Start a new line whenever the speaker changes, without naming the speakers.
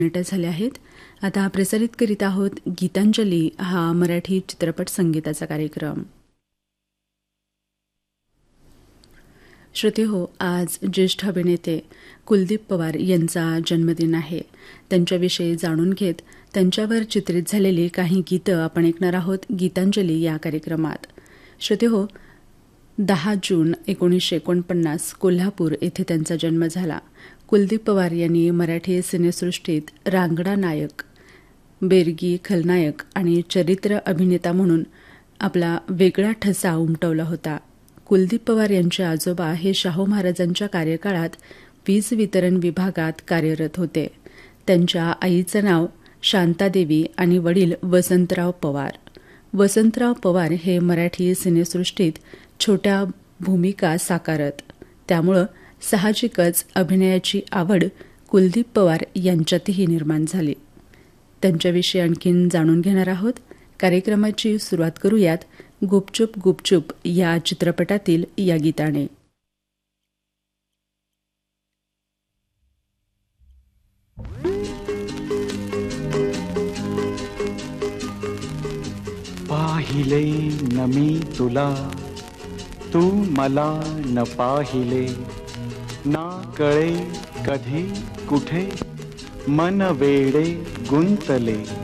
मिनिटं झाले आहेत. आता प्रसारित करीत आहोत गीतांजली हा मराठी चित्रपट संगीताचा कार्यक्रम. श्रोते हो, आज ज्येष्ठ अभिनेते कुलदीप पवार यांचा जन्मदिन आहे. त्यांच्याविषयी जाणून घेत त्यांच्यावर चित्रित झालेली काही गीतं आपण ऐकणार आहोत गीतांजली या कार्यक्रमात. श्रोते हो, 10 जून 1949 कोल्हापूर येथे त्यांचा जन्म झाला. कुलदीप पवार यांनी मराठी सिनेसृष्टीत रांगडा नायक, बेरगी खलनायक आणि चरित्र अभिनेता म्हणून आपला वेगळा ठसा उमटवला होता. कुलदीप पवार यांचे आजोबा हे शाहू महाराजांच्या कार्यकाळात वीज वितरण विभागात कार्यरत होते. त्यांच्या आईचं नाव शांतादेवी आणि वडील वसंतराव पवार. वसंतराव पवार हे मराठी सिनेसृष्टीत छोट्या भूमिका साकारत. त्यामुळं साहजिकच अभिनयाची आवड कुलदीप पवार यांच्यातही निर्माण झाली. त्यांच्याविषयी आणखीन जाणून घेणार आहोत. कार्यक्रमाची सुरुवात करूयात गुपचूप गुपचूप या चित्रपटातील या गीताने.
पाहिले न मी तुला, तू मला न पाहिले, ना कळे कधी कुठे मन वेडे गुंतले.